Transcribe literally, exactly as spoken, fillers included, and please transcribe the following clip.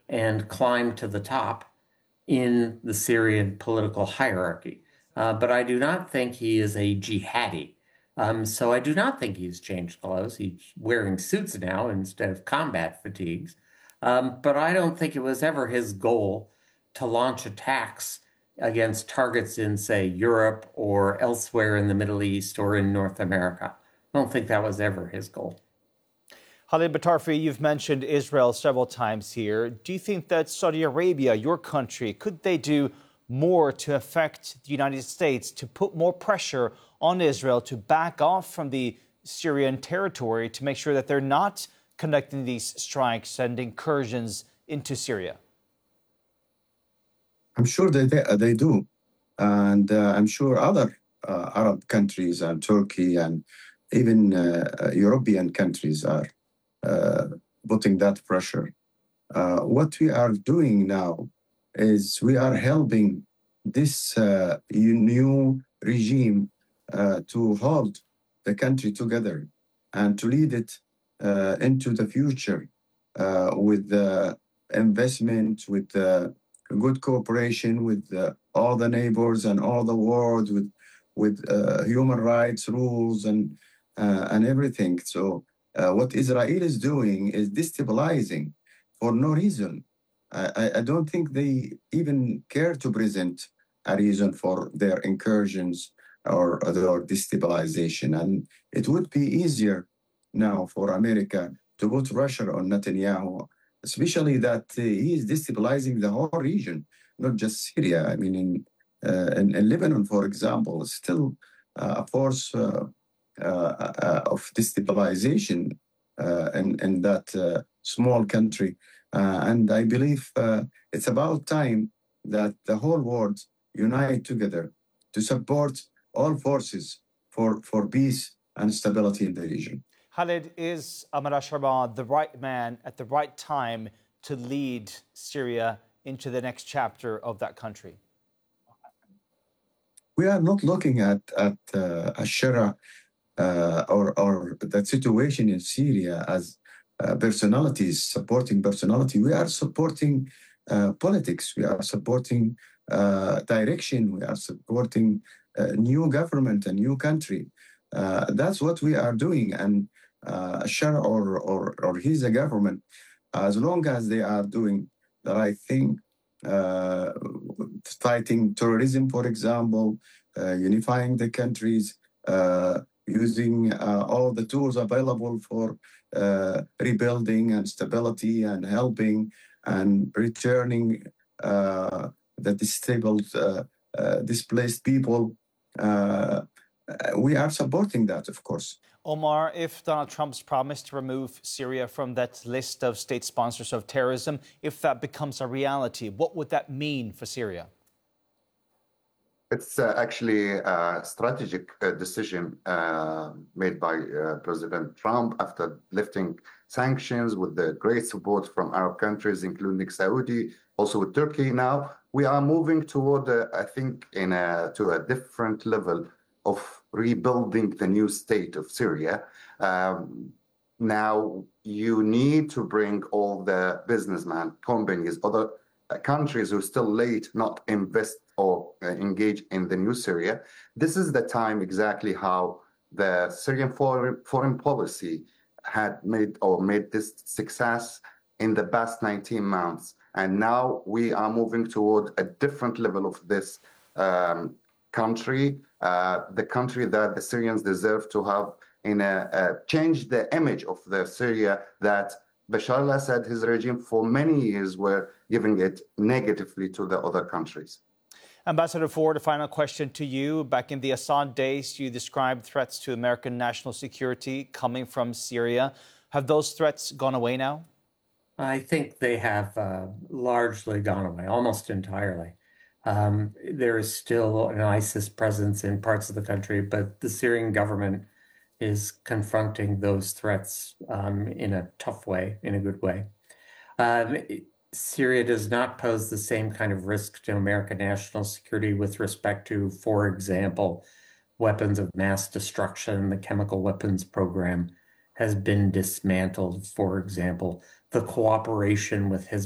and climb to the top in the Syrian political hierarchy. Uh, but I do not think he is a jihadi. Um, so I do not think he's changed clothes. He's wearing suits now instead of combat fatigues. Um, but I don't think it was ever his goal to launch attacks against targets in, say, Europe or elsewhere in the Middle East or in North America. I don't think that was ever his goal. Khalid Batarfi, you've mentioned Israel several times here. Do you think that Saudi Arabia, your country, could they do more to affect the United States, to put more pressure on Israel to back off from the Syrian territory to make sure that they're not conducting these strikes and incursions into Syria? I'm sure they, they, they do. And uh, I'm sure other uh, Arab countries and Turkey and even uh, European countries are uh, putting that pressure. Uh, what we are doing now is we are helping this uh, new regime uh, to hold the country together and to lead it uh, into the future uh, with uh, investment, with uh, good cooperation with uh, all the neighbors and all the world, with with uh, human rights rules and uh, and everything. So uh, what Israel is doing is destabilizing for no reason. I, I don't think they even care to present a reason for their incursions or their destabilization. And it would be easier now for America to put pressure on Netanyahu, especially that uh, he is destabilizing the whole region, not just Syria. I mean, in, uh, in, in Lebanon, for example, is still uh, a force uh, uh, uh, of destabilization uh, in, in that uh, small country. Uh, and I believe uh, it's about time that the whole world unite together to support all forces for, for peace and stability in the region. Khalid, is Ahmad al-Sharaa the right man at the right time to lead Syria into the next chapter of that country? We are not looking at, at uh, al-Sharaa uh, or, or the situation in Syria as uh, personalities, supporting personality. We are supporting uh, politics. We are supporting uh, direction. We are supporting a new government, a new country. Uh, that's what we are doing. And uh, Sharaa or, or, or his government, as long as they are doing the right thing, uh, fighting terrorism, for example, uh, unifying the countries, uh, using uh, all the tools available for uh, rebuilding and stability and helping and returning uh, the disabled, uh, uh, displaced people. Uh, we are supporting that, of course. Omar, if Donald Trump's promise to remove Syria from that list of state sponsors of terrorism, if that becomes a reality, what would that mean for Syria? It's uh, actually a strategic uh, decision uh, made by uh, President Trump after lifting sanctions with the great support from Arab countries, including Saudi, also with Turkey. Now we are moving toward, uh, I think, in a, to a different level of rebuilding the new state of Syria. Um, now you need to bring all the businessmen, companies, other uh, countries who still late not invest or uh, engage in the new Syria. This is the time exactly how the Syrian foreign, foreign policy had made or made this success in the past nineteen months. And now we are moving toward a different level of this um, country, uh, the country that the Syrians deserve to have in a, a change the image of the Syria that Bashar al-Assad, his regime for many years were giving it negatively to the other countries. Ambassador Ford, a final question to you. Back in the Assad days, you described threats to American national security coming from Syria. Have those threats gone away now? I think they have uh, largely gone away, almost entirely. Um, there is still an ISIS presence in parts of the country, but the Syrian government is confronting those threats um, in a tough way, in a good way. Um, Syria does not pose the same kind of risk to American national security with respect to, for example, weapons of mass destruction. The chemical weapons program has been dismantled, for example. The cooperation with Hezbollah